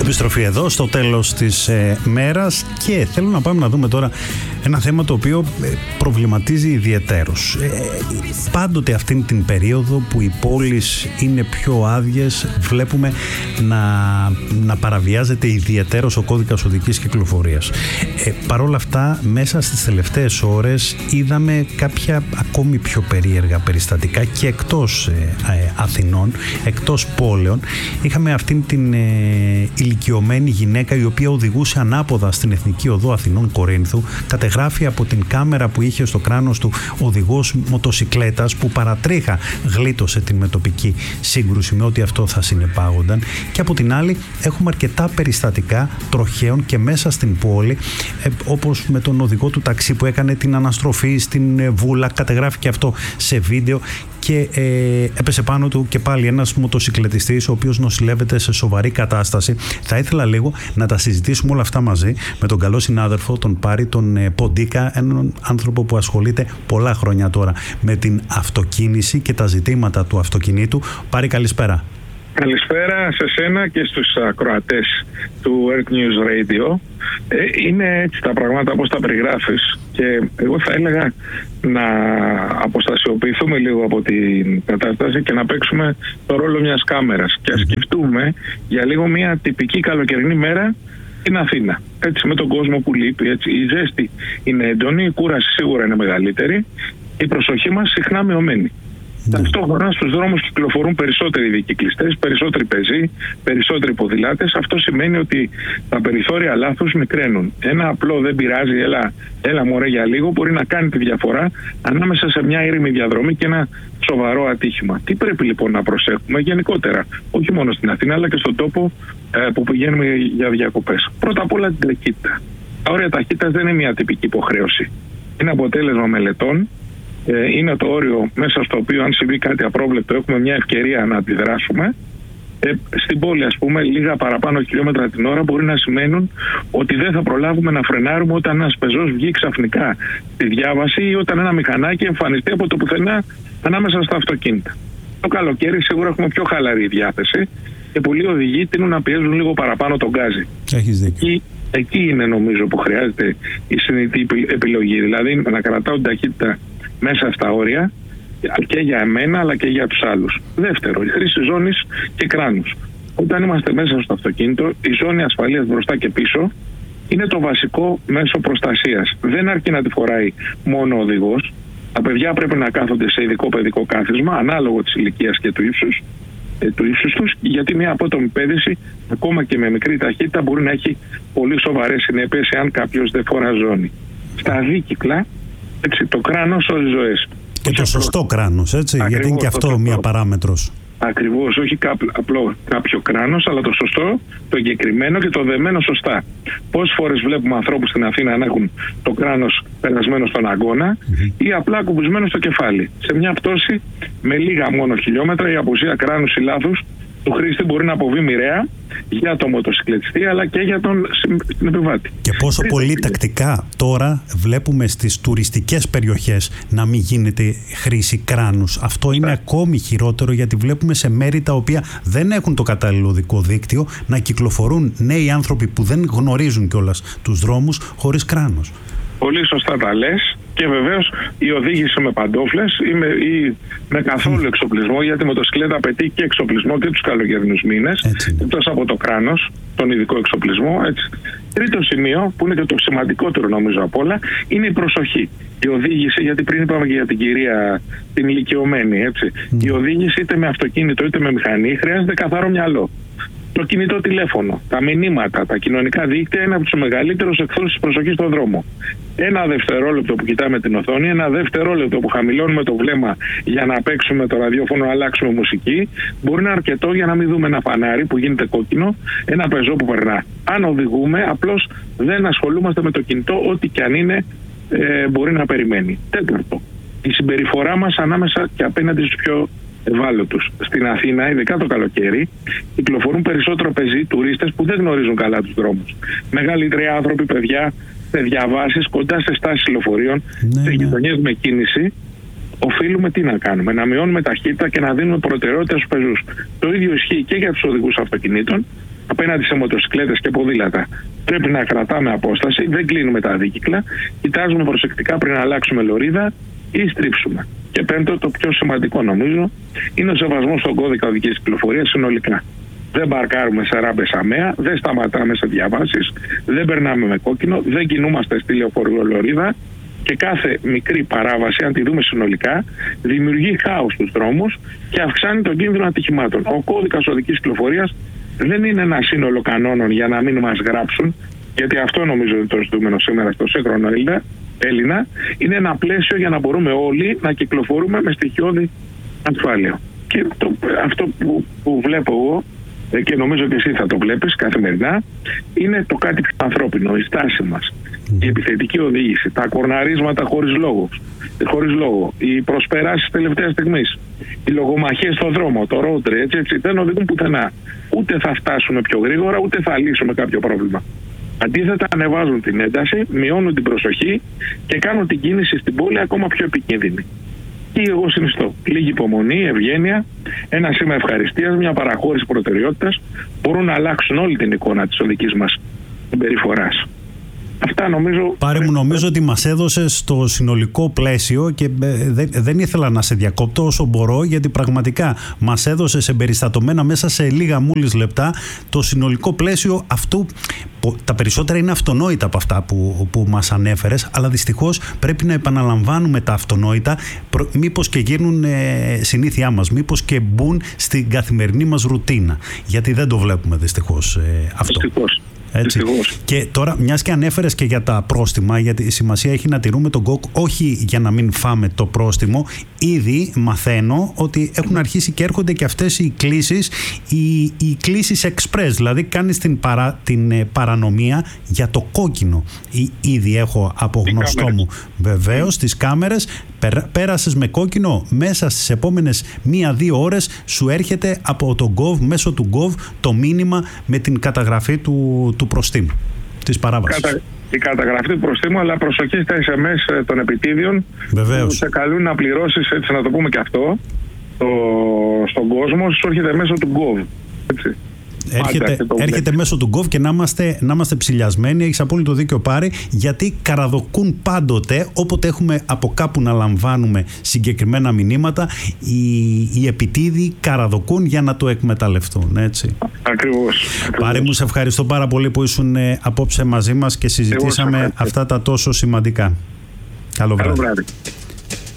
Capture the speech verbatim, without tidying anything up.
Επιστροφή εδώ στο τέλος της ε, μέρας και θέλω να πάμε να δούμε τώρα ένα θέμα το οποίο ε, προβληματίζει ιδιαιτέρως. Ε, πάντοτε αυτήν την περίοδο που οι πόλεις είναι πιο άδειες βλέπουμε να, να παραβιάζεται ιδιαιτέρως ο κώδικας οδικής κυκλοφορίας. Ε, Παρ' όλα αυτά μέσα στις τελευταίες ώρες είδαμε κάποια ακόμη πιο περίεργα περιστατικά και εκτός ε, ε, Αθηνών, εκτός πόλεων. Είχαμε αυτήν την ε, ηλικιωμένη γυναίκα η οποία οδηγούσε ανάποδα στην Εθνική Οδό Αθηνών Κορίνθου. Κατεγράφει από την κάμερα που είχε στο κράνος του οδηγός μοτοσικλέτας που παρατρίχα γλίτωσε την μετοπική σύγκρουση με ό,τι αυτό θα συνεπάγονταν. Και από την άλλη έχουμε αρκετά περιστατικά τροχαίων και μέσα στην πόλη, ε, όπως με τον οδηγό του ταξί που έκανε την αναστροφή στην ε, Βούλα. Κατεγράφει και αυτό σε βίντεο και ε, έπεσε πάνω του και πάλι ένας μοτοσικλετιστής ο οποίος νοσηλεύεται σε σοβαρή κατάσταση. Θα ήθελα λίγο να τα συζητήσουμε όλα αυτά μαζί με τον καλό συνάδελφο, τον Πάρη, τον ε, Ποντίκα, έναν άνθρωπο που ασχολείται πολλά χρόνια τώρα με την αυτοκίνηση και τα ζητήματα του αυτοκινήτου. Πάρη, καλησπέρα. Καλησπέρα σε σένα και στους ακροατές του Earth News Radio. Ε, είναι έτσι τα πράγματα όπως τα περιγράφεις και εγώ θα έλεγα να αποστασιοποιηθούμε λίγο από την κατάσταση και να παίξουμε το ρόλο μιας κάμερας και να σκεφτούμε για λίγο μια τυπική καλοκαιρινή μέρα στην Αθήνα. Έτσι, με τον κόσμο που λείπει, έτσι, η ζέστη είναι έντονη, η κούραση σίγουρα είναι μεγαλύτερη, η προσοχή μας συχνά μειωμένη. Ταυτόχρονα στους δρόμους κυκλοφορούν περισσότεροι δικυκλιστές, περισσότεροι πεζοί, περισσότεροι ποδηλάτες. Αυτό σημαίνει ότι τα περιθώρια λάθους μικραίνουν. Ένα απλό δεν πειράζει, έλα, έλα μωρέ για λίγο, μπορεί να κάνει τη διαφορά ανάμεσα σε μια ήρεμη διαδρομή και ένα σοβαρό ατύχημα. Τι πρέπει λοιπόν να προσέχουμε γενικότερα, όχι μόνο στην Αθήνα αλλά και στον τόπο ε, που πηγαίνουμε για διακοπές? Πρώτα απ' όλα την ταχύτητα. Τα όρια ταχύτητας δεν είναι μια τυπική υποχρέωση. Είναι αποτέλεσμα μελετών. Είναι το όριο μέσα στο οποίο αν συμβεί κάτι απρόβλεπτο έχουμε μια ευκαιρία να αντιδράσουμε. Ε, στην πόλη, ας πούμε, λίγα παραπάνω χιλιόμετρα την ώρα μπορεί να σημαίνουν ότι δεν θα προλάβουμε να φρενάρουμε όταν ένας πεζός βγει ξαφνικά στη διάβαση ή όταν ένα μηχανάκι εμφανιστεί από το πουθενά ανάμεσα στα αυτοκίνητα. Το καλοκαίρι σίγουρα έχουμε πιο χαλαρή διάθεση και πολλοί οδηγοί τείνουν να πιέζουν λίγο παραπάνω τον γκάζι. Έχεις δίκιο. Εκεί, εκεί είναι νομίζω που χρειάζεται η συνειδητή επιλογή, δηλαδή να κρατάω την ταχύτητα μέσα στα όρια και για εμένα αλλά και για τους άλλους. Δεύτερο, η χρήση ζώνης και κράνους. Όταν είμαστε μέσα στο αυτοκίνητο, η ζώνη ασφαλείας μπροστά και πίσω είναι το βασικό μέσο προστασίας. Δεν αρκεί να τη φοράει μόνο ο οδηγός. Τα παιδιά πρέπει να κάθονται σε ειδικό παιδικό κάθισμα, ανάλογο της ηλικίας και του ύψους, ε, του ύψους τους, γιατί μια απότομη πέδηση, ακόμα και με μικρή ταχύτητα, μπορεί να έχει πολύ σοβαρές συνέπειες εάν κάποιος δεν φορά ζώνη. Στα δίκυκλα, έτσι, το κράνος σώζει ζωές. Και το σωστό κράνος, έτσι, ακριβώς, γιατί είναι και αυτό μία παράμετρος. Ακριβώς, όχι κάποιο, απλό κάποιο κράνος, αλλά το σωστό, το εγκεκριμένο και το δεμένο σωστά. Πόσες φορές βλέπουμε ανθρώπους στην Αθήνα να έχουν το κράνος περασμένο στον αγώνα mm-hmm. ή απλά ακουμπισμένο στο κεφάλι. Σε μια πτώση με λίγα μόνο χιλιόμετρα η απουσία κράνους ή λάθους του χρήστη μπορεί να αποβεί μοιραία για τον μοτοσυκλετιστή αλλά και για τον επιβάτη. Και πόσο πολύ τακτικά τώρα βλέπουμε στις τουριστικές περιοχές να μην γίνεται χρήση κράνους. Αυτό είναι ακόμη χειρότερο γιατί βλέπουμε σε μέρη τα οποία δεν έχουν το κατάλληλο οδικό δίκτυο να κυκλοφορούν νέοι άνθρωποι που δεν γνωρίζουν κιόλας τους δρόμους χωρίς κράνος. Πολύ σωστά τα λες. Και βεβαίως η οδήγηση με παντόφλες ή με, ή με καθόλου εξοπλισμό, γιατί η μοτοσυκλέτα απαιτεί και εξοπλισμό και τους καλοκαιρινούς μήνες, εκτός από το κράνος, τον ειδικό εξοπλισμό. Έτσι. Τρίτο σημείο, που είναι και το σημαντικότερο νομίζω απ' όλα, είναι η προσοχή. Η οδήγηση, γιατί πριν είπαμε και για την κυρία την ηλικιωμένη, έτσι. Mm. Η οδήγηση είτε με αυτοκίνητο είτε με μηχανή χρειάζεται καθαρό μυαλό. Το κινητό τηλέφωνο, τα μηνύματα, τα κοινωνικά δίκτυα είναι από τους μεγαλύτερους εχθρούς της προσοχής στον δρόμο. Ένα δευτερόλεπτο που κοιτάμε την οθόνη, ένα δευτερόλεπτο που χαμηλώνουμε το βλέμμα για να παίξουμε το ραδιόφωνο, να αλλάξουμε μουσική, μπορεί να είναι αρκετό για να μην δούμε ένα φανάρι που γίνεται κόκκινο, ένα πεζό που περνά. Αν οδηγούμε, απλώς δεν ασχολούμαστε με το κινητό, ό,τι και αν είναι ε, μπορεί να περιμένει. Τέταρτο, η συμπεριφορά μας ανάμεσα και απέναντι στους πιο ευάλωτους. Στην Αθήνα, ειδικά το καλοκαίρι, κυκλοφορούν περισσότερο πεζοί, τουρίστες που δεν γνωρίζουν καλά τους δρόμους. Μεγαλύτεροι άνθρωποι, παιδιά, σε διαβάσεις, κοντά σε στάσεις λεωφορείων, ναι, σε γειτονιές ναι. με κίνηση. Οφείλουμε τι να κάνουμε, να μειώνουμε ταχύτητα και να δίνουμε προτεραιότητα στους πεζούς. Το ίδιο ισχύει και για τους οδηγούς αυτοκινήτων απέναντι σε μοτοσυκλέτες και ποδήλατα πρέπει να κρατάμε απόσταση, δεν κλείνουμε τα δίκυκλα, κοιτάζουμε προσεκτικά πριν αλλάξουμε λωρίδα ή στρίψουμε. Και πέμπτο, το πιο σημαντικό νομίζω, είναι ο σεβασμός στον κώδικα οδικής κυκλοφορίας συνολικά. Δεν παρκάρουμε σε ράμπες αμαία, δεν σταματάμε σε διαβάσεις, δεν περνάμε με κόκκινο, δεν κινούμαστε στη λεωφορειολωρίδα και κάθε μικρή παράβαση, αν τη δούμε συνολικά, δημιουργεί χάος στους δρόμους και αυξάνει τον κίνδυνο ατυχημάτων. Ο κώδικας οδικής κυκλοφορίας δεν είναι ένα σύνολο κανόνων για να μην μας γράψουν, γιατί αυτό νομίζω είναι το ζητούμενο σήμερα στο σύγχρονο Έλληνα. Είναι ένα πλαίσιο για να μπορούμε όλοι να κυκλοφορούμε με στοιχειώδη ασφάλεια. Και το, αυτό που, που βλέπω εγώ, και νομίζω ότι εσύ θα το βλέπεις καθημερινά, είναι το κάτι ανθρώπινο, η στάση μας, η επιθετική οδήγηση, τα κορναρίσματα χωρίς λόγο, χωρίς λόγο, οι προσπεράσεις τελευταίας στιγμής, οι λογομαχίες στον δρόμο, το road rage, έτσι, έτσι, δεν οδηγούν πουθενά. Ούτε θα φτάσουμε πιο γρήγορα, ούτε θα λύσουμε κάποιο πρόβλημα. Αντίθετα, ανεβάζουν την ένταση, μειώνουν την προσοχή και κάνουν την κίνηση στην πόλη ακόμα πιο επικίνδυνη. Και εγώ συνιστώ λίγη υπομονή, ευγένεια, ένα σήμα ευχαριστίας, μια παραχώρηση προτεραιότητας μπορούν να αλλάξουν όλη την εικόνα της οδικής μας συμπεριφοράς. Αυτά νομίζω... Πάρε μου, νομίζω ότι μας έδωσες στο συνολικό πλαίσιο και δεν, δεν ήθελα να σε διακόπτω όσο μπορώ, γιατί πραγματικά μας έδωσες εμπεριστατωμένα μέσα σε λίγα μόλις λεπτά το συνολικό πλαίσιο αυτού. Τα περισσότερα είναι αυτονόητα από αυτά που, που μας ανέφερες, αλλά δυστυχώς πρέπει να επαναλαμβάνουμε τα αυτονόητα, μήπως και γίνουν ε, συνήθειά μας, μήπως και μπουν στην καθημερινή μας ρουτίνα, γιατί δεν το βλέπουμε δυστυχώς ε, αυτό. Δυστυχώς. Έτσι. Και τώρα, μιας και ανέφερες και για τα πρόστιμα, γιατί η σημασία έχει να τηρούμε τον κοκ, όχι για να μην φάμε το πρόστιμο. Ήδη μαθαίνω ότι έχουν αρχίσει και έρχονται και αυτές οι κλήσεις, οι, οι κλήσεις express, δηλαδή κάνεις την, παρα, την ε, παρανομία για το κόκκινο. Ή, ήδη έχω από γνωστό μου βεβαίως τις κάμερες. Πέρασες με κόκκινο, μέσα στις επόμενες μία-δύο ώρες σου έρχεται από το Gov, μέσω του Gov, το μήνυμα με την καταγραφή του, του προστίμου, της παράβασης. Κατα... Η καταγραφή του προστίμου, αλλά προσοχή στα ες εμ ες των επιτίδιων. Βεβαίως. Που σε καλούν να πληρώσεις, έτσι να το πούμε και αυτό, το, στον κόσμο, σου έρχεται μέσω του Gov. Έτσι. Έρχεται, έρχεται μέσω του Gov και να είμαστε, να είμαστε ψηλιασμένοι. Έχεις απόλυτο δίκιο, Πάρη, γιατί καραδοκούν πάντοτε, όποτε έχουμε από κάπου να λαμβάνουμε συγκεκριμένα μηνύματα, οι, οι επιτίδιοι καραδοκούν για να το εκμεταλλευτούν, έτσι. Ακριβώς. Πάρη μου, σε ευχαριστώ πάρα πολύ που ήσουν απόψε μαζί μας και συζητήσαμε αυτά τα τόσο σημαντικά. Καλό βράδυ.